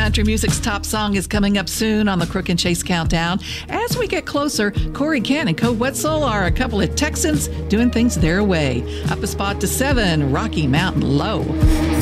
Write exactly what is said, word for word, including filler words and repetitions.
Country music's top song is coming up soon on the Crook and Chase Countdown. As we get closer, Corey Kent and Cole Wetzel are a couple of Texans doing things their way. Up a spot to seven, Rocky Mountain Low.